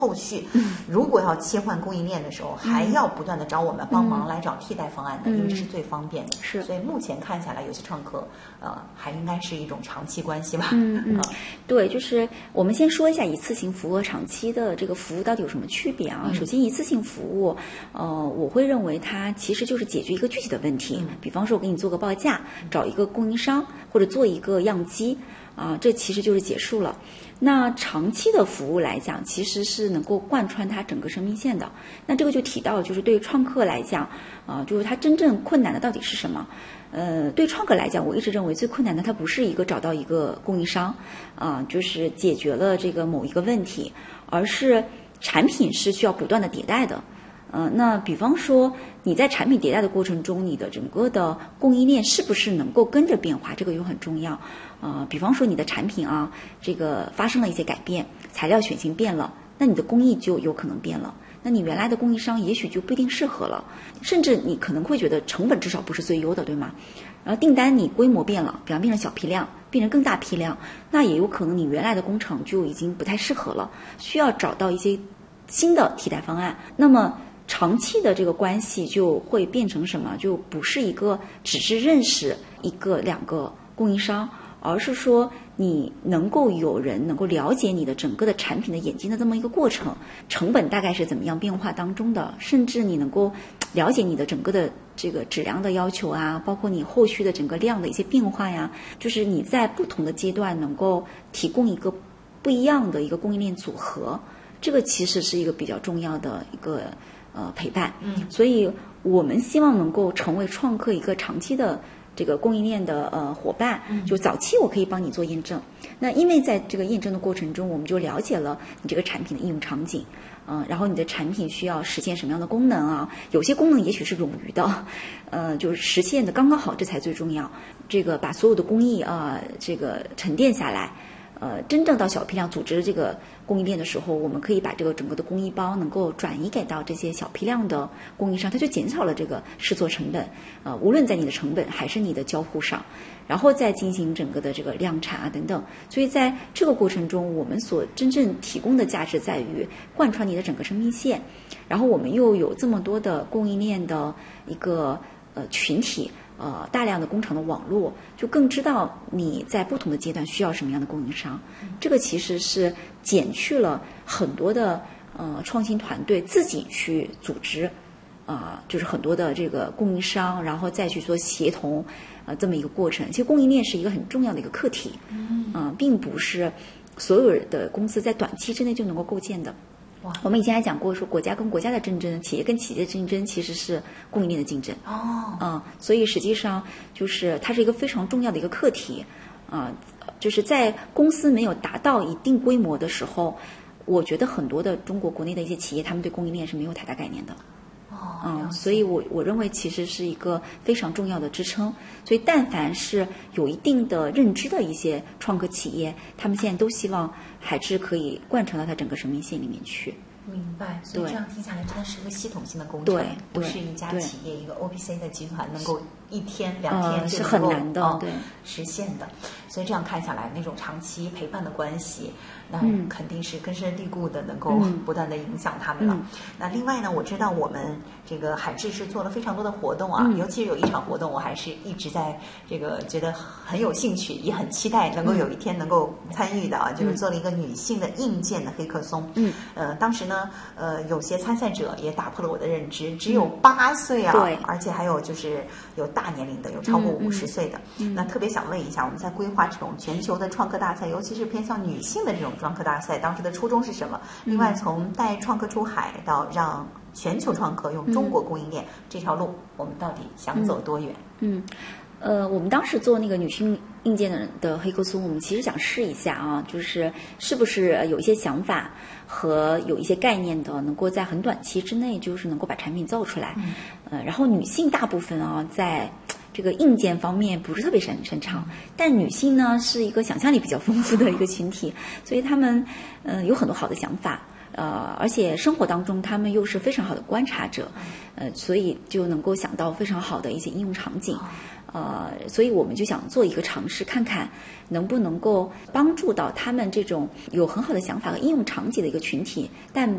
后续如果要切换供应链的时候，还要不断的找我们帮忙来找替代方案的，因为这是最方便的。 是， 所以目前看下来，有些创客还应该是一种长期关系吧。 对，就是我们先说一下一次性服务和长期的这个服务到底有什么区别啊？首先，一次性服务，我会认为它其实就是解决一个具体的问题，比方说我给你做个报价，找一个供应商或者做一个样机。这其实就是结束了。那长期的服务来讲，其实是能够贯穿它整个生命线的。那这个就提到，就是对于创客来讲，就是它真正困难的到底是什么？对创客来讲，我一直认为最困难的，它不是一个找到一个供应商，就是解决了这个某一个问题，而是产品是需要不断的迭代的。那比方说你在产品迭代的过程中，你的整个的供应链是不是能够跟着变化，这个又很重要。比方说你的产品这个发生了一些改变，材料选型变了，那你的工艺就有可能变了，那你原来的供应商也许就不一定适合了，甚至你可能会觉得成本至少不是最优的，对吗？然后订单你规模变了，比方变成小批量，变成更大批量，那也有可能你原来的工厂就已经不太适合了，需要找到一些新的替代方案。那么长期的这个关系就会变成什么？就不是一个只是认识一个两个供应商，而是说你能够有人能够了解你的整个的产品的演进的这么一个过程，成本大概是怎么样变化当中的，甚至你能够了解你的整个的这个质量的要求包括你后续的整个量的一些变化呀，就是你在不同的阶段能够提供一个不一样的一个供应链组合，这个其实是一个比较重要的一个陪伴。所以我们希望能够成为创客一个长期的这个供应链的伙伴。就早期我可以帮你做验证，那因为在这个验证的过程中，我们就了解了你这个产品的应用场景，然后你的产品需要实现什么样的功能有些功能也许是冗余的，就是实现的刚刚好，这才最重要。这个把所有的工艺这个沉淀下来。真正到小批量组织这个供应链的时候，我们可以把这个整个的工艺包能够转移给到这些小批量的供应商，它就减少了这个试错成本，无论在你的成本还是你的交互上，然后再进行整个的这个量产等等。所以在这个过程中，我们所真正提供的价值在于贯穿你的整个生命线，然后我们又有这么多的供应链的一个群体。大量的工厂的网络，就更知道你在不同的阶段需要什么样的供应商。这个其实是减去了很多的创新团队自己去组织就是很多的这个供应商，然后再去做协同这么一个过程。其实供应链是一个很重要的一个课题，并不是所有的公司在短期之内就能够构建的。我们以前还讲过，说国家跟国家的竞争，企业跟企业的竞争，其实是供应链的竞争。所以实际上就是它是一个非常重要的一个课题就是在公司没有达到一定规模的时候，我觉得很多的中国国内的一些企业，他们对供应链是没有太大概念的。所以我认为其实是一个非常重要的支撑。所以但凡是有一定的认知的一些创客企业，他们现在都希望还是可以贯穿到它整个生命线里面去。 明白，所以这样听下来真的是一个系统性的工程，不是一家企业一个 OPC 的集团能够1天2天就能够是很难的实现的。所以这样看下来，那种长期陪伴的关系，那肯定是根深蒂固的，能够不断的影响他们了。那另外呢，我知道我们这个海智是做了非常多的活动尤其是有一场活动，我还是一直在这个觉得很有兴趣，也很期待能够有一天能够参与的就是做了一个女性的硬件的黑客松。当时呢，有些参赛者也打破了我的认知，只有8岁对， 而且还有就是有大年龄的，有超过50岁的。那特别想问一下，我们在规划这种全球的创客大赛，尤其是偏向女性的这种创客大赛，当时的初衷是什么？另外，从带创客出海到让全球创客用中国供应链这条路，我们到底想走多远？ 我们当时做那个女性硬件的黑客松，我们其实想试一下就是是不是有一些想法和有一些概念的，能够在很短期之内就是能够把产品造出来。然后女性大部分在这个硬件方面不是特别擅长，但女性呢是一个想象力比较丰富的一个群体，所以她们有很多好的想法。而且生活当中他们又是非常好的观察者，所以就能够想到非常好的一些应用场景。 所以我们就想做一个尝试，看看能不能够帮助到他们这种有很好的想法和应用场景的一个群体，但